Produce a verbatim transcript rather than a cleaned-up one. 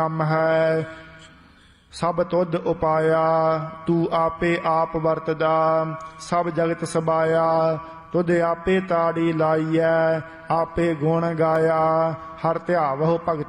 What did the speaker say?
ਨਾਮ ਹੈ ਸਭ ਤੁਧ ਉਪਾਇਆ, ਤੂੰ ਆਪੇ ਆਪ ਵਰਤਦਾ ਸਭ ਜਗਤ ਸਬਾਇਆ। ਤੁਧ ਆਪੇ ਤਾੜੀ ਲਾਈਐ, ਆਪੇ ਗੁਣ ਗਾਇਆ, ਹਰ ਧਿਆਵਹੁ ਭਗਤ